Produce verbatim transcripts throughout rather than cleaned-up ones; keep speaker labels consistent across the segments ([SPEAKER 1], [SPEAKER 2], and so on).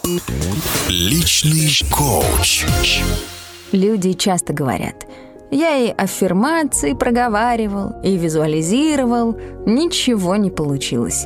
[SPEAKER 1] Личный коуч.
[SPEAKER 2] Люди часто говорят: «Я и аффирмации проговаривал, и визуализировал, ничего не получилось».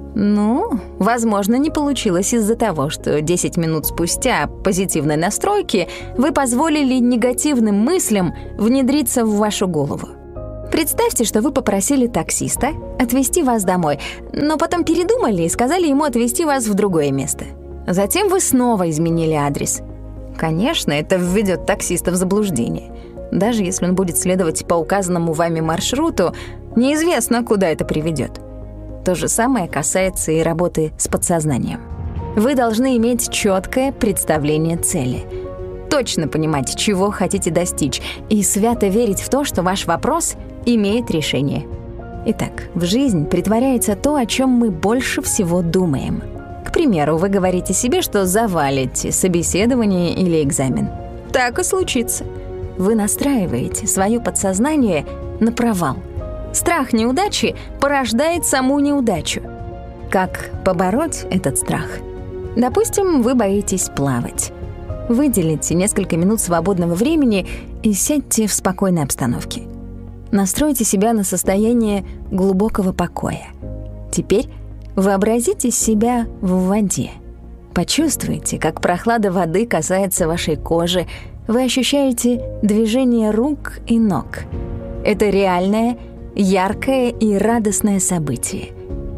[SPEAKER 2] Ну, возможно, не получилось из-за того, что десять минут спустя позитивной настройки вы позволили негативным мыслям внедриться в вашу голову. Представьте, что вы попросили таксиста отвезти вас домой, но потом передумали и сказали ему отвезти вас в другое место. Затем вы снова изменили адрес. Конечно, это введет таксиста в заблуждение. Даже если он будет следовать по указанному вами маршруту, неизвестно, куда это приведет. То же самое касается и работы с подсознанием. Вы должны иметь четкое представление цели, точно понимать, чего хотите достичь, и свято верить в то, что ваш вопрос имеет решение. Итак, в жизнь притворяется то, о чем мы больше всего думаем. К примеру, вы говорите себе, что завалите собеседование или экзамен. Так и случится. Вы настраиваете свое подсознание на провал. Страх неудачи порождает саму неудачу. Как побороть этот страх? Допустим, вы боитесь плавать. Выделите несколько минут свободного времени и сядьте в спокойной обстановке. Настройте себя на состояние глубокого покоя. Теперь вообразите себя в воде. Почувствуйте, как прохлада воды касается вашей кожи. Вы ощущаете движение рук и ног. Это реальное, яркое и радостное событие.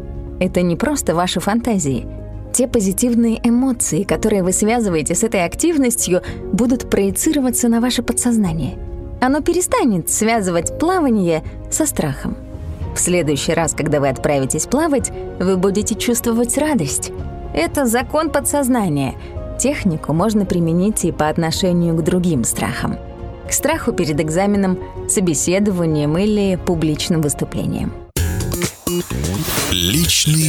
[SPEAKER 2] Это не просто ваши фантазии. Те позитивные эмоции, которые вы связываете с этой активностью, будут проецироваться на ваше подсознание. Оно перестанет связывать плавание со страхом. В следующий раз, когда вы отправитесь плавать, вы будете чувствовать радость. Это закон подсознания. Технику можно применить и по отношению к другим страхам. К страху перед экзаменом, собеседованием или публичным выступлением.
[SPEAKER 1] Личный